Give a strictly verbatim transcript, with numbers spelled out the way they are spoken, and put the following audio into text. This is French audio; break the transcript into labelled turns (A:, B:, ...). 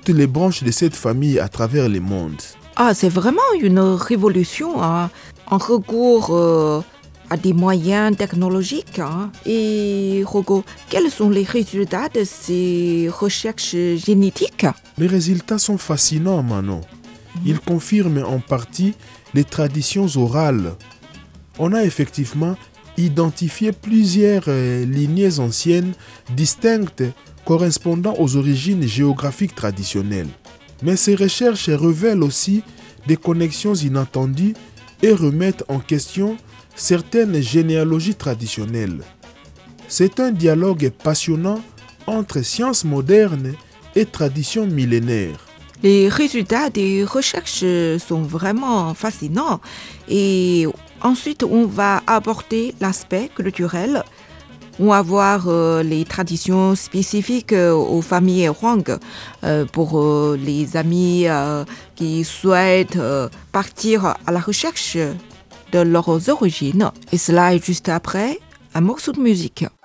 A: toutes les branches de cette famille à travers le monde.
B: Ah, c'est vraiment une révolution, hein. On recourt euh, à des moyens technologiques. Hein. Et Hugo, quels sont les résultats de ces recherches génétiques?
A: Les résultats sont fascinants, Manon. Ils confirment en partie les traditions orales. On a effectivement identifié plusieurs euh, lignées anciennes distinctes correspondant aux origines géographiques traditionnelles. Mais ces recherches révèlent aussi des connexions inattendues et remettent en question certaines généalogies traditionnelles. C'est un dialogue passionnant entre sciences modernes et traditions millénaires.
B: Les résultats des recherches sont vraiment fascinants. Et ensuite, on va aborder l'aspect culturel. On va voir euh, les traditions spécifiques euh, aux familles Huang euh, pour euh, les amis euh, qui souhaitent euh, partir à la recherche de leurs origines. Et cela est juste après un morceau de musique.